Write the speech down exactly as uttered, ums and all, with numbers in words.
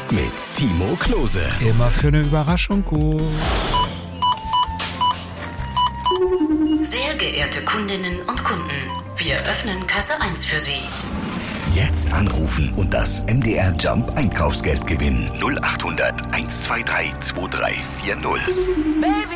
mit Timo Klose. Immer für eine Überraschung gut. Sehr geehrte Kundinnen und Kunden, wir öffnen Kasse eins für Sie. Jetzt anrufen und das M D R Jump Einkaufsgeld gewinnen. null acht hundert eins zwei drei zwei drei vier null. Baby,